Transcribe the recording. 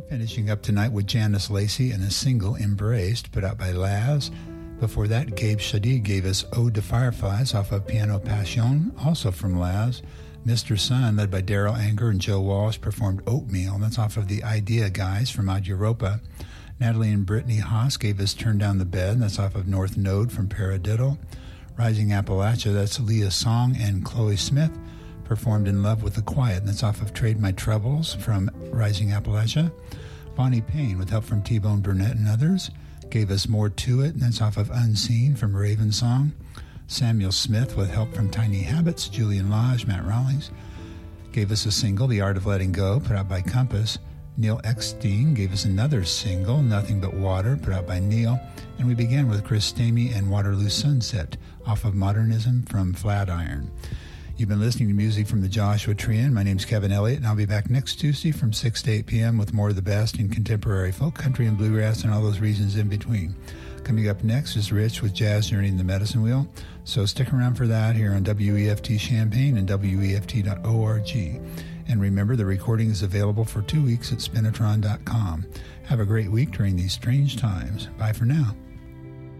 Finishing up tonight with Janice Lacey and a single, Embraced, put out by Laz. Before that, Gabe Shadid gave us Ode to Fireflies off of Piano Passion, also from Laz. Mr. Sun, led by Daryl Anger and Joe Walsh, performed Oatmeal. That's off of the Idea Guys from Ad Europa. Natalie and Brittany Haas gave us Turn Down the Bed. That's off of North Node from Paradiddle. Rising Appalachia, that's Leah Song and Chloe Smith, performed In Love with the Quiet. That's off of Trade My Troubles from Rising Appalachia. Bonnie Payne, with help from T-Bone Burnett and others, gave us More to It. That's off of Unseen from Raven Song. Samuel Smith, with help from Tiny Habits, Julian Lodge, Matt Rawlings, gave us a single, The Art of Letting Go, put out by Compass. Neil Eckstein gave us another single, Nothing But Water, put out by Neil. And we began with Chris Stamey and Waterloo Sunset, off of Modernism from Flatiron. You've been listening to music from the Joshua Tree. My name's Kevin Elliott, and I'll be back next Tuesday from 6 to 8 p.m. with more of the best in contemporary folk, country, and bluegrass, and all those regions in between. Coming up next is Rich with Jazz Journey in the Medicine Wheel. So stick around for that here on WEFT Champaign and WEFT.org. And remember, the recording is available for 2 weeks at Spinitron.com. Have a great week during these strange times. Bye for now.